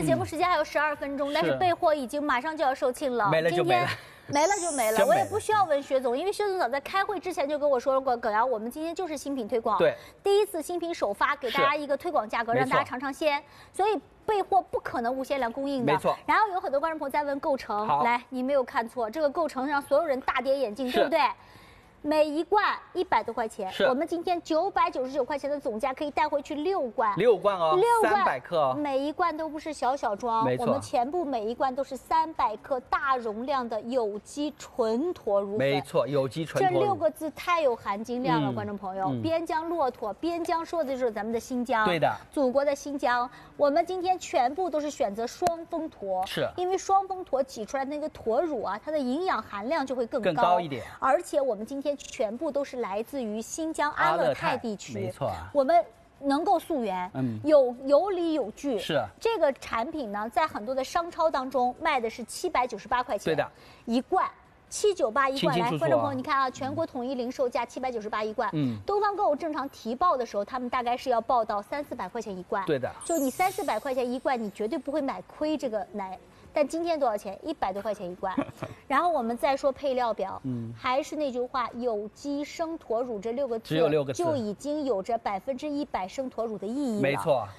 的节目时间还有12分钟，但是备货已经马上就要售罄了， 没了就没了。 没了就没了，我也不需要问薛总，因为薛总早在开会之前就跟我说过，耿瑶，我们今天就是新品推广， 对， 第一次新品首发，给大家一个推广价格，让大家尝尝鲜，所以备货不可能无限量供应的， 没错。 然后有很多观众朋友在问构成，来，你没有看错，这个构成让所有人大跌眼镜，对不对？每一罐100多块钱，我们今天999块钱的总价可以带回去6罐 ，6罐哦 ，6罐 300克哦， 每一罐都不是小装，我们全部每一罐都是300克大容量的有机纯驼乳粉， 没错，有机纯驼乳。 这6个字太有含金量了，观众朋友，边疆骆驼，边疆说的就是咱们的新疆， 对的， 祖国的新疆。我们今天全部都是选择双峰驼， 是因为双峰驼挤出来的那个驼乳啊，它的营养含量就会更高一点， 而且我们今天全部都是来自于新疆阿勒泰地区， 没错， 我们能够溯源，有理有据。 是这个产品呢，在很多的商超当中卖的是798块钱， 对的， 一罐。798一罐，来，观众朋友，你看啊，全国统一零售价798一罐。东方购物正常提报的时候，他们大概是要报到300-400块钱一罐。 对的， 就你300-400块钱一罐，你绝对不会买亏这个奶。但今天多少钱？100多块钱一罐。然后我们再说配料表，还是那句话，有机生驼乳这6个字， 只有6个字， 就已经有着100%生驼乳的意义了。 没错。